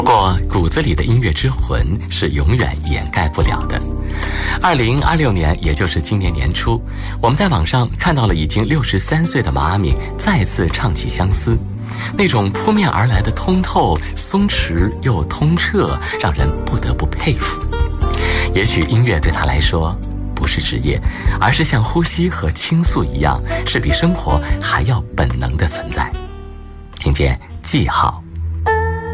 不过骨子里的音乐之魂是永远掩盖不了的。2026年，也就是今年年初，我们在网上看到了已经63岁的毛阿敏再次唱起《相思》，那种扑面而来的通透、松弛又通彻，让人不得不佩服。也许音乐对他来说不是职业，而是像呼吸和倾诉一样，是比生活还要本能的存在。听见记号。